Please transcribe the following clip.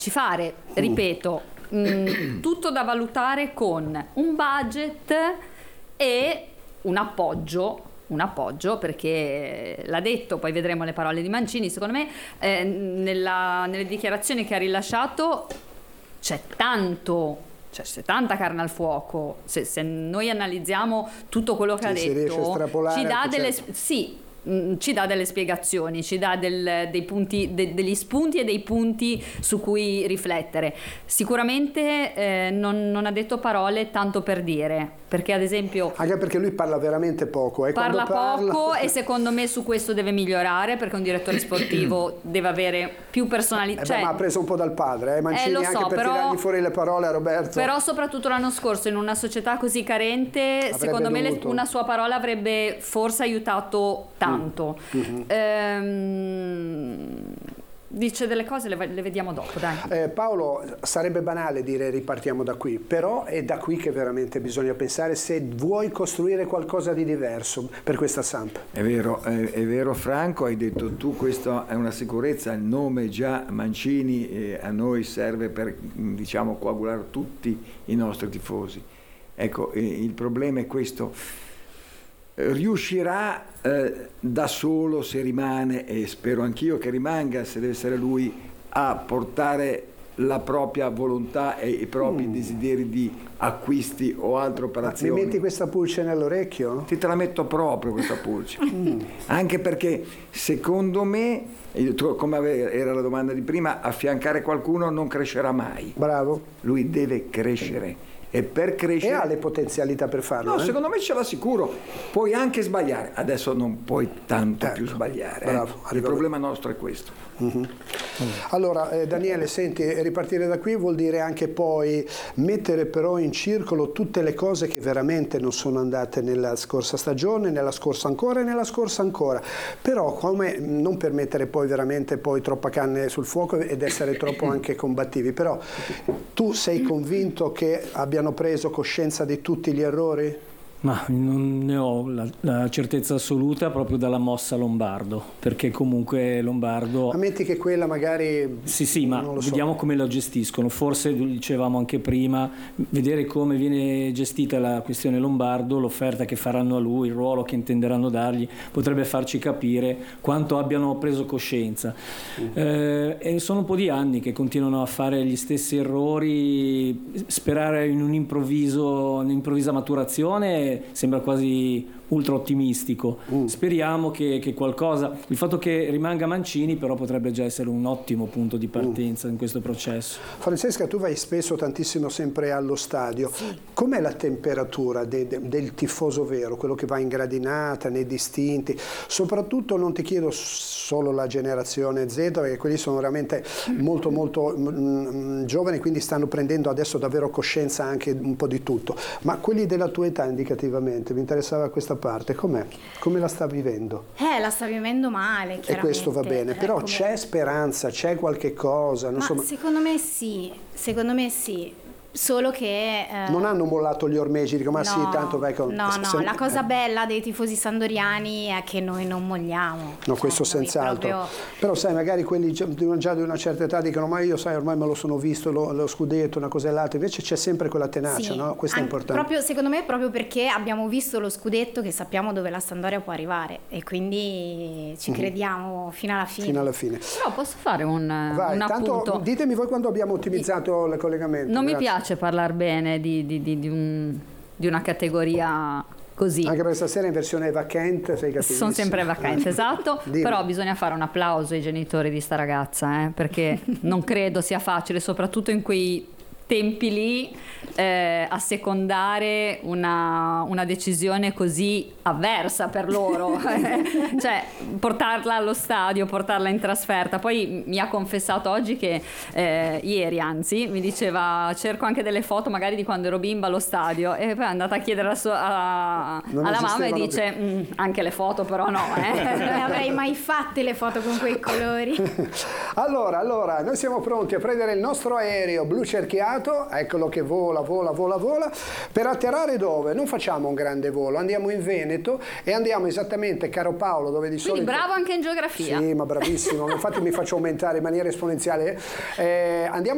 fare, ripeto, tutto da valutare con un budget e un appoggio, perché l'ha detto, poi vedremo le parole di Mancini, secondo me nelle dichiarazioni che ha rilasciato c'è tanta carne al fuoco. Se noi analizziamo tutto quello che ha detto, ci dà delle spiegazioni, ci dà dei punti, degli spunti e dei punti su cui riflettere. Sicuramente non ha detto parole tanto per dire, perché ad esempio anche perché lui parla veramente poco, parla poco e secondo me su questo deve migliorare, perché un direttore sportivo deve avere più personalità. Ma ha preso un po' dal padre, Mancini, lo so, anche per tirargli fuori le parole a Roberto. Però soprattutto l'anno scorso in una società così carente, secondo me una sua parola avrebbe forse aiutato tanto. Dice delle cose, le vediamo dopo, dai. Paolo, sarebbe banale dire ripartiamo da qui, però è da qui che veramente bisogna pensare se vuoi costruire qualcosa di diverso per questa Samp. È vero Franco, hai detto tu, questa è una sicurezza, il nome già Mancini a noi serve per, diciamo, coagulare tutti i nostri tifosi. Ecco, il problema è questo. Riuscirà da solo, se rimane, e spero anch'io che rimanga, se deve essere lui, a portare la propria volontà e i propri desideri di acquisti o altre operazioni? Mi metti questa pulce nell'orecchio? Te la metto proprio questa pulce. Anche perché secondo me, come era la domanda di prima, affiancare qualcuno non crescerà mai. Bravo. Lui deve crescere. E per crescere, e ha le potenzialità per farlo? No, secondo me ce l'ha sicuro. Puoi anche sbagliare, adesso non puoi tanto più sbagliare. Bravo, Il problema nostro è questo. Allora Daniele, senti, ripartire da qui vuol dire anche poi mettere però in circolo tutte le cose che veramente non sono andate nella scorsa stagione, nella scorsa ancora e nella scorsa ancora, però come non per mettere poi veramente troppa carne sul fuoco ed essere troppo anche combattivi. Però tu sei convinto che abbiano preso coscienza di tutti gli errori? Ma non ne ho la certezza assoluta proprio dalla mossa Lombardo, perché comunque Lombardo... Ammetti che quella magari... Sì, ma vediamo come la gestiscono. Forse, dicevamo anche prima, vedere come viene gestita la questione Lombardo, l'offerta che faranno a lui, il ruolo che intenderanno dargli, potrebbe farci capire quanto abbiano preso coscienza. E sono un po' di anni che continuano a fare gli stessi errori, sperare in un'improvvisa maturazione sembra quasi ultra ottimistico. Speriamo che qualcosa, il fatto che rimanga Mancini però potrebbe già essere un ottimo punto di partenza in questo processo. Francesca, tu vai spesso tantissimo sempre allo stadio. Sì. Com'è la temperatura del tifoso vero, quello che va in gradinata, nei distinti? Soprattutto non ti chiedo solo la generazione Z, perché quelli sono veramente molto giovani, quindi stanno prendendo adesso davvero coscienza anche un po' di tutto, ma quelli della tua età indicativamente, mi interessava questa parte, com'è? Come la sta vivendo? La sta vivendo male, chiaramente. E questo va bene, però c'è speranza, c'è qualche cosa? Secondo me sì, solo che... non hanno mollato gli ormeggi, dico ma no, sì, tanto vai con... No, la cosa bella dei tifosi sandoriani è che noi non molliamo. No, questo senz'altro. Proprio... Però sai, magari quelli già di una certa età dicono ma io sai, ormai me lo sono visto, lo scudetto, una cosa e l'altra, invece c'è sempre quella tenacia, sì, no? Questo è importante. Secondo me proprio perché abbiamo visto lo scudetto che sappiamo dove la Sampdoria può arrivare e quindi ci crediamo fino alla fine. Fino alla fine. Però posso fare un tanto appunto? Ditemi voi quando abbiamo ottimizzato il collegamento. Non mi piace parlare bene di una categoria così. Anche perché stasera in versione vacante sei cattivissimo. Sono sempre vacante, esatto. Però bisogna fare un applauso ai genitori di sta ragazza, perché non credo sia facile, soprattutto in quei tempi lì, assecondare una decisione così avversa per loro. Cioè portarla allo stadio, portarla in trasferta. Poi mi ha confessato oggi che ieri anzi mi diceva cerco anche delle foto magari di quando ero bimba allo stadio, e poi è andata a chiedere alla mamma e dice anche le foto però no. Non avrei mai fatte le foto con quei colori. Allora noi siamo pronti a prendere il nostro aereo blu cerchiato, eccolo che vola, per atterrare dove? Non facciamo un grande volo, andiamo in Veneto e andiamo esattamente, caro Paolo, dove di solito... Quindi bravo anche in geografia. Sì, ma bravissimo, infatti mi faccio aumentare in maniera esponenziale. Andiamo